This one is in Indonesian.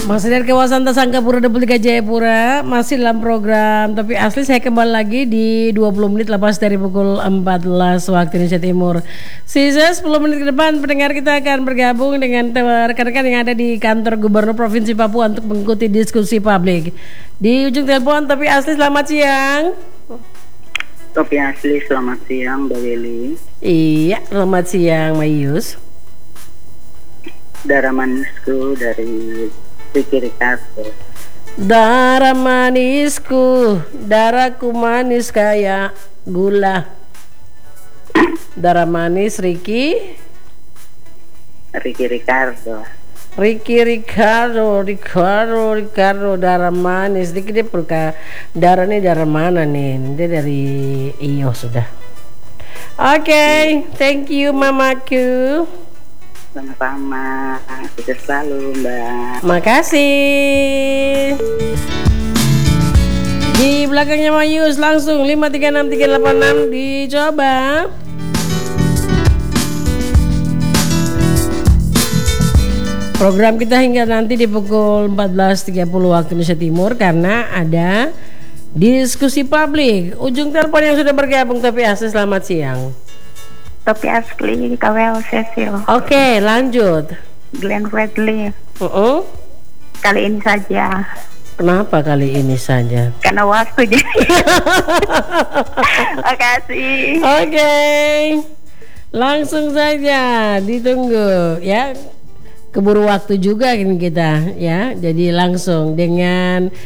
Masih dari kawasan Tasangkapura Deputika Jayapura, masih dalam program Tapi Asli. Saya kembali lagi di 20 menit lepas dari pukul 14 waktu Indonesia Timur. Sisa 10 menit ke depan pendengar kita akan bergabung dengan rekan-rekan yang ada di kantor Gubernur Provinsi Papua untuk mengikuti diskusi publik. Di ujung telepon Tapi Asli, selamat siang. Tapi Asli, selamat siang Mbak Weli. Iya, selamat siang Mayus. Darah manisku dari Ricky Ricardo. Darah manisku, darahku manis kayak gula. Darah manis Ricky Ricardo. Ricardo, darah manis. Ricky dia perka darah nih, darah mana nih? Dia dari Iyo sudah. Oke, thank you mamaku. Sama-sama, sukses selalu Mbak. Makasih. Di belakangnya Mayus langsung 536386 dicoba. Program kita hingga nanti di pukul 14.30 waktu Indonesia Timur karena ada diskusi publik. Ujung telepon yang sudah bergabung Tapi Asli, selamat siang. Tapi Asli, Kawel Cecil. Oke, lanjut. Glenn Fredly. Kali ini saja. Kenapa kali ini saja? Karena waktu jadi. Makasih. Oke. Langsung saja ditunggu ya. Keburu waktu juga kita ya. Jadi langsung dengan